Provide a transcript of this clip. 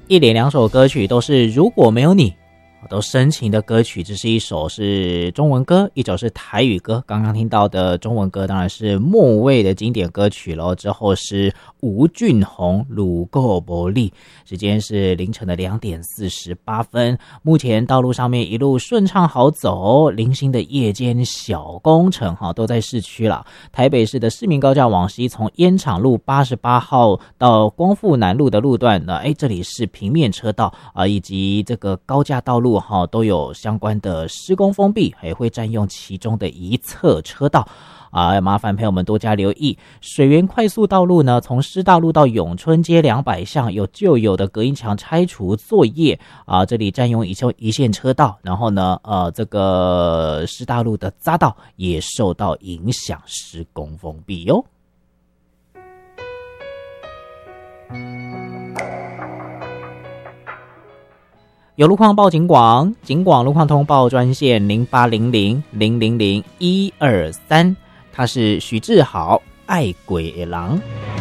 一连两首歌曲都是如果没有你都深情的歌曲，这是一首是中文歌，一首是台语歌。刚刚听到的中文歌当然是莫文蔚的经典歌曲咯，之后是吴俊宏《鲁够伯利》。时间是凌晨的2点48分，目前道路上面一路顺畅好走，零星的夜间小工程都在市区了。台北市的市民高架往西，从烟厂路88号到光复南路的路段呢，这里是平面车道以及这个高架道路都有相关的施工封闭，也会占用其中的一侧车道麻烦朋友们多加留意。水源快速道路呢，从师大路到永春街200巷有旧有的隔音墙拆除作业这里占用一线车道，然后呢这个师大路的匝道也受到影响，施工封闭哟。有路况报警广，警广路况通报专线0800000123，他是许志豪，爱鬼的狼。